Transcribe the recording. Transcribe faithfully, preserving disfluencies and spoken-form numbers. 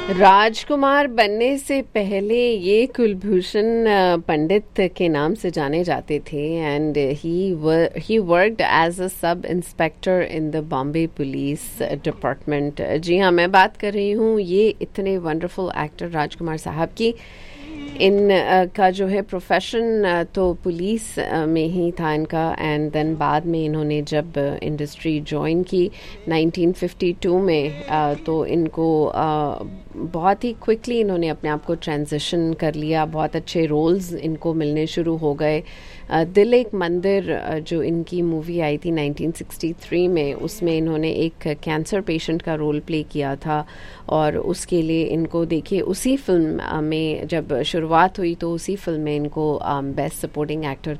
राजकुमार बनने से पहले ये कुलभूषण पंडित के नाम से जाने जाते थे and he he worked as a sub inspector in the Bombay police department. जी हाँ, मैं बात कर रही हूँ ये इतने वंडरफुल एक्टर राजकुमार साहब की। इन uh, का जो है प्रोफेशन uh, तो पुलिस uh, में ही था इनका एंड देन बाद में इन्होंने जब इंडस्ट्री uh, ज्वाइन की नाइनटीन फिफ्टी टू में uh, तो इनको uh, बहुत ही क्विकली इन्होंने अपने आप को ट्रांजिशन कर लिया। बहुत अच्छे रोल्स इनको मिलने शुरू हो गए। uh, दिल एक मंदिर uh, जो इनकी मूवी आई थी नाइनटीन सिक्सटी थ्री में, उसमें इन्होंने एक कैंसर पेशेंट का रोल प्ले किया था और उसके लिए इनको देखिए उसी फिल्म uh, में जब शुरुआत हुई तो उसी फिल्म में इनको बेस्ट सपोर्टिंग एक्टर